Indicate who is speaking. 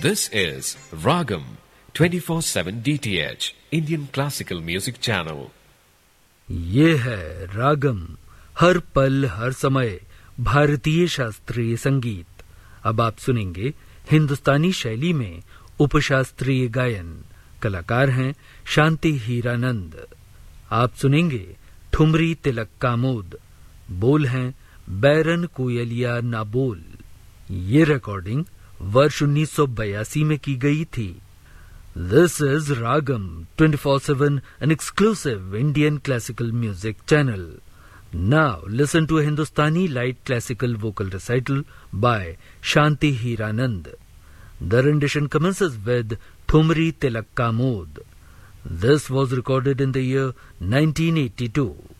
Speaker 1: This is Ragam 24/7 DTH Indian Classical Music Channel.
Speaker 2: ये है रागम, हर पल हर समय भारतीय शास्त्रीय संगीत। अब आप सुनेंगे हिंदुस्तानी शैली में उपशास्त्रीय गायन। कलाकार हैं शांति हीरानंद। आप सुनेंगे ठुमरी तिलक कामोद। बोल हैं बैरन कोयलिया नाबोल। ये रिकॉर्डिंग वर्ष 1982 में की गई थी। This is Ragam 24/7, an exclusive Indian classical music channel. Now listen to a Hindustani light classical vocal recital by Shanti Hiranand. The rendition commences with Thumri Tilak Kamod. This was recorded in the year 1982.